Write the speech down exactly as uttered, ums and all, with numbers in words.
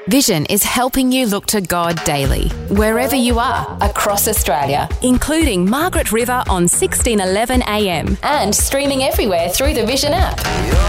Vision is helping you look to God daily, wherever you are, across Australia, including Margaret River on sixteen eleven A M and streaming everywhere through the Vision app.